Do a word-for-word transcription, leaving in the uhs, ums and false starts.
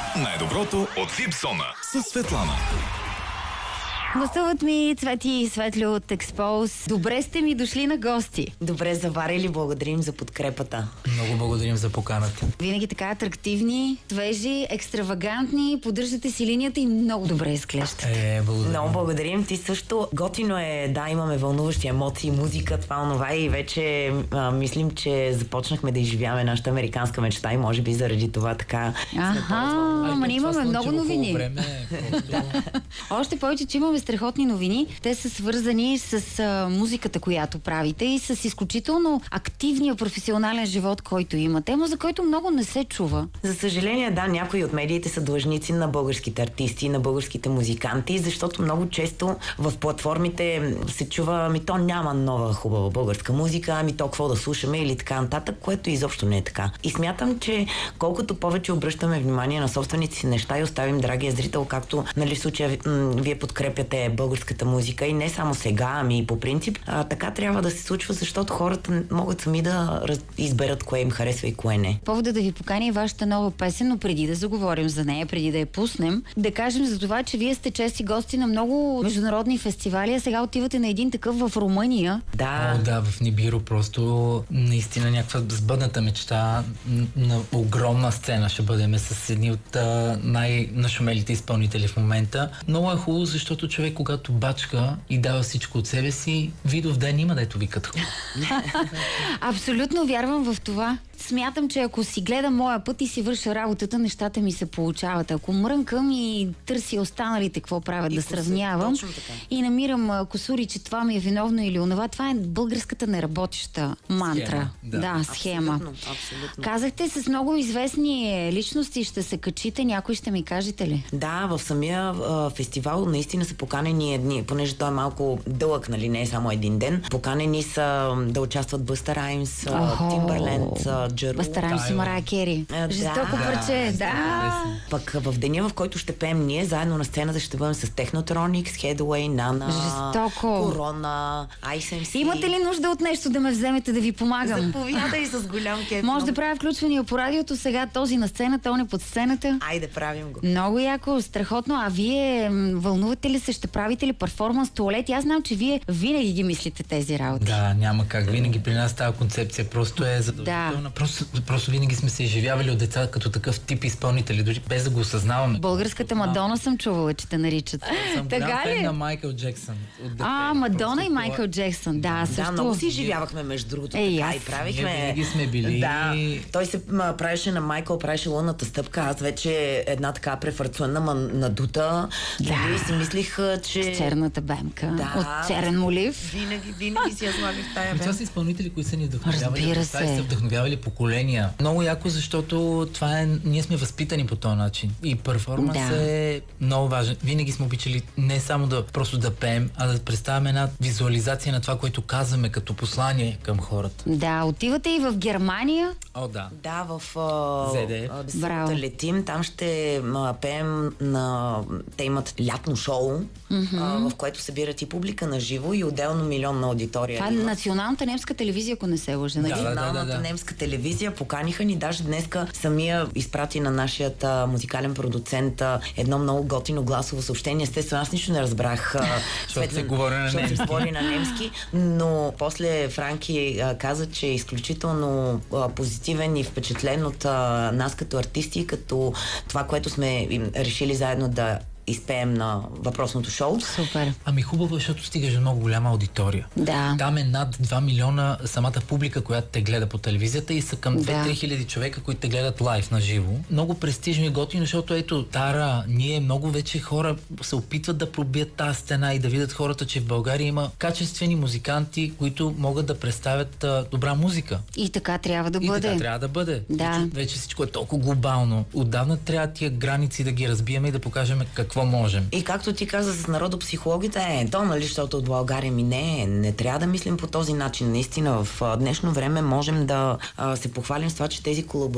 Най-доброто от Випсона с Светлана. Гостуват ми Цвети и Светлю от Експоуз. Добре сте ми дошли на гости. Добре заварили, благодарим за подкрепата. Много благодарим за поканата. Винаги така атрактивни, свежи, екстравагантни, поддържате си линията и много добре изглеждате. Е, благодарим. Много благодарим. Ти също. Готино е, да, имаме вълнуващи емоции, музика, това, онова и вече а, мислим, че започнахме да изживяваме нашата американска мечта и може би заради това така. Аха, ама ние имаме много новини. Време, просто... Още повече, че имаме страхотни новини. Те са свързани с а, музиката, която правите и с изключително активния професионален живот, който има. Тема, за който много не се чува. За съжаление, да, някои от медиите са длъжници на българските артисти, на българските музиканти, защото много често в платформите се чува, ми то няма нова хубава българска музика, ами то какво да слушаме или така нататък, което изобщо не е така. И смятам, че колкото повече обръщаме внимание на собствените си неща и оставим драгия зрител, както нали, в случая м- вие подкрепяте българската музика и не само сега, ами и по принцип, а, така трябва да се случва, защото хората могат сами да раз... изберат кое им харесва и кое не. Повода да ви покани е вашата нова песен, но преди да заговорим за нея, преди да я пуснем, да кажем за това, че вие сте чести гости на много международни фестивали, а сега отивате на един такъв в Румъния. Да. О, да, в Нибиро просто наистина някаква сбъдната мечта на огромна сцена ще бъдем с едни от най-нашумелите изпълнители в момента. Много е хубаво, защото човек, когато бачка и дава всичко от себе си, видов ден има, дето викат хора. Абсолютно вярвам в това. Смятам, че ако си гледам моя път и си върша работата, нещата ми се получават. Ако мрънкам и търся останалите какво правят, и да косур, сравнявам и намирам а, косури, че това ми е виновно или онова, това е българската неработеща мантра. Схема, да. да, схема. Абсолютно, абсолютно. Казахте, с много известни личности ще се качите, някой ще ми кажете ли? Да, в самия а, фестивал наистина са поканени едни, понеже той е малко дълъг, нали, не е само един ден. Поканени са да участват Бъста Раймс, Тимбърленд, Джеру. Бъста Раймс и Марая Кери. А, Жестоко да, парче, да. Пък в деня, в който ще пеем ние, заедно на сцената ще бъдем с Технотроникс, Headway, Нана, Жестоко. Корона, Ice ем си. Имате ли нужда от нещо да ме вземете да ви помагам? Заповядай с голям кеф. Може да правя включвания по радиото, сега този на сцената, он е под сцената. Айде, правим го. Много яко, страхотно. А вие м, вълнувате ли се, ще правите ли перформанс, туалети? Аз знам, че вие винаги ги мислите тези работи. Да, няма как. Винаги при нас тази концепция просто е задължителна. Да. Просто, просто винаги сме се изживявали от деца като такъв тип изпълнители, дори без да го осъзнаваме. Българската Мадона съм чувала, че те наричат. Съм Така голям фен ли? на Майкъл Джексън. От дете. А, Мадона Просто и Майкъл Джексън. Да, също. Да, много си изживявахме между другото. Е, така аз. и правихме. Ние винаги сме били. Да. Той се ма, правеше на Майкъл, правеше лунната стъпка. Аз вече една така префарцуена ма, надута. Да. И си мислих, че... С черната бемка. Да. От черен молив. Винаги, винаги си я слагах в тая Това бем. са изпълнители, които са ни вдъхновявали. Разбира деца и се. са вдъхновявали поколения. Много яко, защото това е... Ние сме възпитани по този начин. И перформанс Да. е много важен. Винаги сме обичали не само да просто да пеем, а да представяме една визуализация на това, което казваме като послание към хората. Да, отивате и в Германия. О, да. Да, в а, Зет Еф. а, Браво. десетата летим. Там ще а, пеем на... Те имат лятно шоу, mm-hmm. а, в което събират и публика на живо и отделно милионна аудитория. Това е има. националната немска телевизия, ако не се лъжа. нали? Да, да, да. Националната немска телевизия поканиха ни, даже днеска самия изпрати на нашият а, музикален продуцент а, едно много готино гласово съобщение. Естествено, аз нищо не разбрах. а, Защото се говори на защото се немски. говори на немски, но после Франки а, каза, че е изключително а, позитивен и впечатлен от а, нас като артисти, като това, което сме им решили заедно да изпеем на въпросното шоу. Супер. Ами хубаво, защото стигаш до много голяма аудитория. Да. Там е над два милиона самата публика, която те гледа по телевизията и са към Да. две-три хиляди човека, които те гледат лайв на живо. Много престижно и готино, защото ето, Тара, ние много вече хора се опитват да пробият тази стена и да видят хората, че в България има качествени музиканти, които могат да представят а, добра музика. И така трябва да И бъде. така трябва да бъде. Да. Вече, вече всичко е толкова глобално. Отдавна трябва тия граници да ги разбиеме и да покажем какво можем. И както ти каза с народопсихологите, е, то нали, защото от България ми не, не трябва да мислим по този начин. Наистина в а, днешно време можем да а, се похвалим с това, че тези колаборации